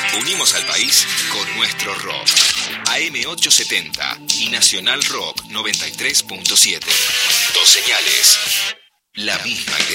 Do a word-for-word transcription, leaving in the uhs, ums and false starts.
Unimos al país con nuestro rock. A M ochocientos setenta y Nacional Rock noventa y tres punto siete. Dos señales. La misma